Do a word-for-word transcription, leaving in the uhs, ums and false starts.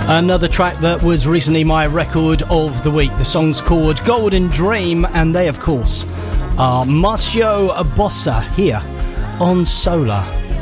Another track that was recently my record of the week. The song's called Golden Dream, and they, of course, are Marcio Bossa here on Solar.